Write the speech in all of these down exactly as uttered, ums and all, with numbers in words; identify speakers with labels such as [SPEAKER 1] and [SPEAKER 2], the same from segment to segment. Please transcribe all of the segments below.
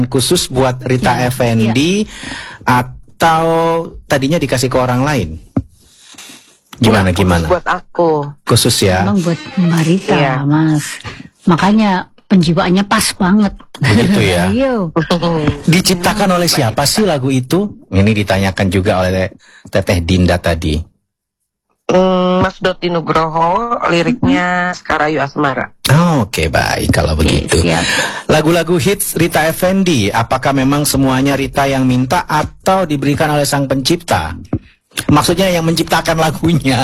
[SPEAKER 1] khusus buat Rita
[SPEAKER 2] ya,
[SPEAKER 1] Effendy ya. Atau tadinya dikasih ke orang lain? Gimana
[SPEAKER 3] ya,
[SPEAKER 1] gimana?
[SPEAKER 3] Buat aku.
[SPEAKER 1] Khusus ya.
[SPEAKER 2] Memang buat Mbak Rita,
[SPEAKER 3] ya.
[SPEAKER 2] Mas. Makanya penjiwaannya pas banget.
[SPEAKER 1] Begitu ya.
[SPEAKER 2] Ayo.
[SPEAKER 1] Diciptakan oleh siapa sih lagu itu? Ini ditanyakan juga oleh Teteh Dinda tadi.
[SPEAKER 3] Hmm, Mas Doti Nugroho, liriknya Skarayu Asmara.
[SPEAKER 1] Oh, Oke, okay, baik kalau begitu. Lagu-lagu hits Rita Effendy, apakah memang semuanya Rita yang minta atau diberikan oleh sang pencipta? Maksudnya yang menciptakan lagunya.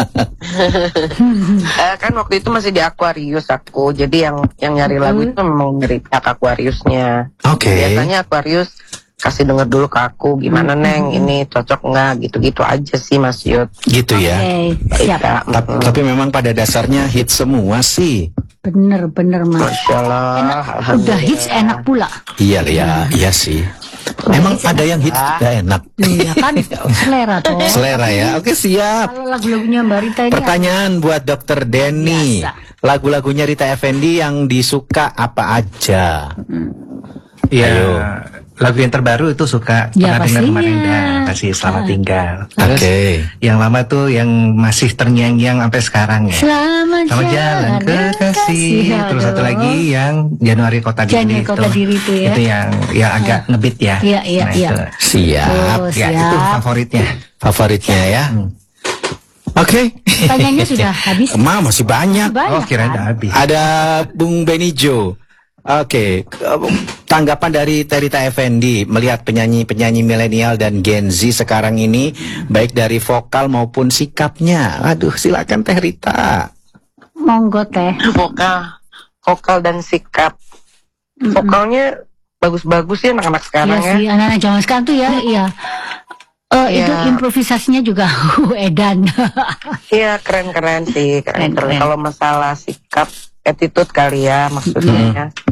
[SPEAKER 3] uh, kan waktu itu masih di Aquarius aku, jadi yang yang nyari lagu itu memang dari pihak Aquariusnya.
[SPEAKER 1] Oke. Okay.
[SPEAKER 3] Biasanya Aquarius kasih denger dulu ke aku, gimana Neng, ini cocok nggak, gitu-gitu aja sih Mas Yud.
[SPEAKER 1] Gitu ya.
[SPEAKER 2] Okay, siap.
[SPEAKER 1] Ta
[SPEAKER 3] mm.
[SPEAKER 1] Tapi memang pada dasarnya hits semua sih.
[SPEAKER 2] Bener bener Mas.
[SPEAKER 3] Masya Allah.
[SPEAKER 2] Enak. Udah hits enak pula.
[SPEAKER 1] Iya ya, iya sih. Emang ada yang hits tidak enak?
[SPEAKER 2] Iya kan, selera tuh.
[SPEAKER 1] Selera ya. Oke, siap.
[SPEAKER 2] Kalau lagu-lagunya Mbak Rita ini.
[SPEAKER 1] Pertanyaan apa? Buat Dokter Denny. Lagu-lagunya Rita Effendy yang disuka apa aja?
[SPEAKER 4] Iya.
[SPEAKER 1] Hmm.
[SPEAKER 4] Lagu yang terbaru itu suka
[SPEAKER 2] ya,
[SPEAKER 4] pernah dengar kemarin dah, kasih Selamat Tinggal.
[SPEAKER 1] Oke. Okay.
[SPEAKER 4] Yang lama tuh yang masih terngiang-ngiang sampai sekarang ya.
[SPEAKER 2] Selamat,
[SPEAKER 4] Selamat jalan ke kasih. Terus satu lagi yang Januari Kota Diri.
[SPEAKER 2] Januari Kota Diri itu ya.
[SPEAKER 4] Itu yang yang agak uh. ngebit ya.
[SPEAKER 2] Iya iya
[SPEAKER 4] nah,
[SPEAKER 2] iya.
[SPEAKER 1] Siap.
[SPEAKER 2] Oh,
[SPEAKER 4] ya
[SPEAKER 2] siap.
[SPEAKER 4] itu favoritnya.
[SPEAKER 1] Favoritnya ya. Hmm. Oke. Okay.
[SPEAKER 2] Pertanyaannya sudah habis.
[SPEAKER 1] Ma masih banyak.
[SPEAKER 2] banyak
[SPEAKER 4] oh kira
[SPEAKER 2] kan?
[SPEAKER 4] udah habis.
[SPEAKER 1] Ada Bung Benny Jo. Oke, okay. Tanggapan dari Rita Effendy melihat penyanyi-penyanyi milenial dan Gen Z sekarang ini, baik dari vokal maupun sikapnya. Aduh, silakan Teh Rita.
[SPEAKER 2] Monggo Teh.
[SPEAKER 3] Vokal, vokal dan sikap. Mm-mm. Vokalnya bagus-bagus ya anak-anak sekarang
[SPEAKER 2] iya
[SPEAKER 3] ya.
[SPEAKER 2] Sih, anak-anak zaman sekarang tuh ya, iya. Oh,
[SPEAKER 3] ya.
[SPEAKER 2] Itu improvisasinya juga edan.
[SPEAKER 3] Iya, keren-keren sih, keren-keren. Kalau masalah sikap, attitude kali ya maksudnya. Mm-hmm.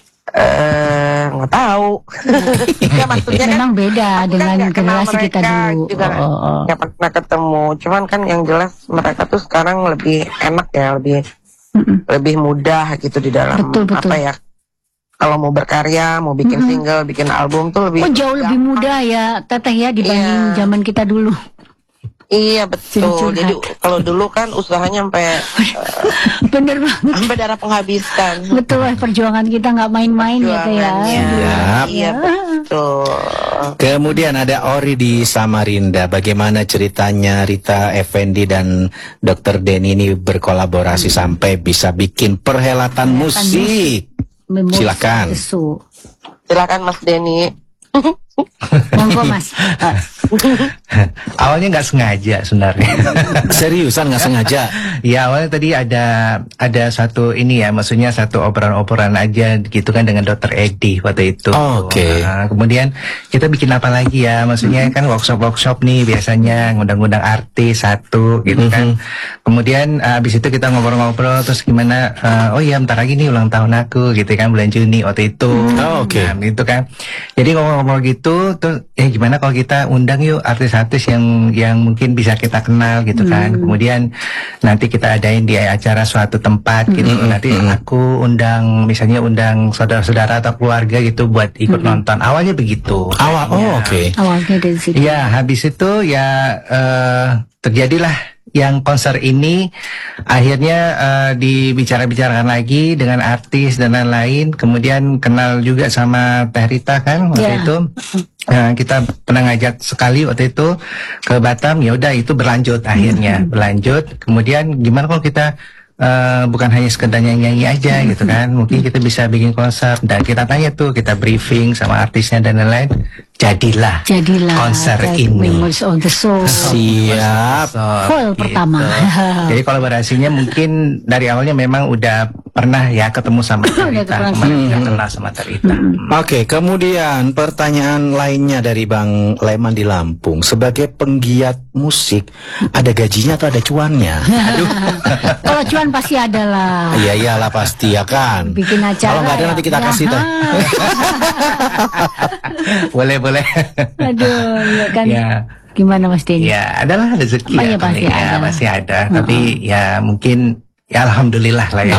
[SPEAKER 3] Eh, nggak tahu. Ya, maksudnya
[SPEAKER 2] memang
[SPEAKER 3] kan,
[SPEAKER 2] beda dengan
[SPEAKER 3] kan
[SPEAKER 2] generasi kita dulu.
[SPEAKER 3] Juga
[SPEAKER 2] oh, oh, oh.
[SPEAKER 3] Gak pernah ketemu. Cuman kan yang jelas mereka tuh sekarang lebih enak ya, lebih mm-mm. lebih mudah gitu di dalam betul, betul. apa ya? Kalau mau berkarya, mau bikin mm-hmm. single, bikin album tuh lebih.
[SPEAKER 2] Oh jauh lebih mudah ya, Teteh ya dibanding yeah. zaman kita dulu.
[SPEAKER 3] Iya betul. Jadi kalau dulu kan usahanya sampai uh,
[SPEAKER 2] bener banget.
[SPEAKER 3] Sampai darah penghabisan.
[SPEAKER 2] Betul, perjuangan kita nggak main-main ya ya.
[SPEAKER 1] Yap.
[SPEAKER 3] Iya betul.
[SPEAKER 1] Kemudian ada Ori di Samarinda. Bagaimana ceritanya Rita Effendy dan Dokter Denny ini berkolaborasi hmm. sampai bisa bikin perhelatan musik? musik. Silakan.
[SPEAKER 3] Silakan Mas Denny.
[SPEAKER 2] Monggo Mas.
[SPEAKER 4] Awalnya nggak sengaja sebenarnya.
[SPEAKER 1] Seriusan nggak sengaja?
[SPEAKER 4] Ya awalnya tadi ada ada satu ini ya, maksudnya satu obrolan-obrolan aja gitu kan dengan Dokter Edi waktu itu.
[SPEAKER 1] Oh, Oke. Okay.
[SPEAKER 4] Nah, kemudian kita bikin apa lagi ya? Maksudnya mm-hmm. kan workshop-workshop nih biasanya ngundang-ngundang artis satu gitu mm-hmm. kan. Kemudian uh, abis itu kita ngobrol-ngobrol terus gimana? Uh, oh iya bentar lagi nih ulang tahun aku gitu kan bulan Juni waktu itu.
[SPEAKER 1] Oh, Oke. Okay.
[SPEAKER 4] Nah, gitu kan. Jadi ngomong-ngomong gitu terus eh gimana kalau kita undang yuk artis-artis yang yang mungkin bisa kita kenal gitu kan. Hmm. Kemudian nanti kita adain di acara suatu tempat gitu. Hmm. Nanti hmm. aku undang misalnya undang saudara-saudara atau keluarga gitu buat ikut hmm. nonton. Awalnya begitu.
[SPEAKER 1] Awal oh oke. Okay.
[SPEAKER 2] Awalnya dari situ.
[SPEAKER 4] Ya, habis itu ya uh, terjadilah yang konser ini akhirnya uh, dibicara-bicarakan lagi dengan artis dan lain-lain. Kemudian kenal juga sama Teh Rita kan waktu yeah. itu. Nah, kita pernah ngajak sekali waktu itu ke Batam, ya udah itu berlanjut akhirnya mm-hmm. berlanjut. Kemudian gimana kalau kita uh, bukan hanya sekedar nyanyi-nyanyi aja mm-hmm. gitu kan? Mungkin kita bisa bikin konser dan kita tanya tuh, kita briefing sama artisnya dan lain-lain. Jadilah,
[SPEAKER 2] Jadilah
[SPEAKER 4] konser ini.
[SPEAKER 2] Memories of the Soul.
[SPEAKER 1] Siap.
[SPEAKER 2] Full gitu. Pertama.
[SPEAKER 4] Jadi kolaborasinya mungkin dari awalnya memang udah pernah ya ketemu sama Rita, kemarin udah kenal sama Rita.
[SPEAKER 1] Hmm. Oke, okay, kemudian pertanyaan lainnya dari Bang Leman di Lampung. Sebagai penggiat musik, ada gajinya atau ada cuannya? Aduh.
[SPEAKER 2] Kalau cuan pasti ada lah.
[SPEAKER 1] Iya iyalah pasti ya kan.
[SPEAKER 2] Bikin acara.
[SPEAKER 1] Kalau nggak ada ya, nanti kita kasih teh.
[SPEAKER 4] boleh boleh.
[SPEAKER 2] Aduh, ya kan.
[SPEAKER 4] Ya.
[SPEAKER 2] Gimana Mas Denny?
[SPEAKER 4] Ya, adalah rezeki
[SPEAKER 2] oh,
[SPEAKER 4] ya,
[SPEAKER 2] ya, pasti
[SPEAKER 4] ya,
[SPEAKER 2] ada.
[SPEAKER 4] masih ada.
[SPEAKER 2] Uh-huh.
[SPEAKER 4] Tapi ya mungkin ya alhamdulillah lah ya.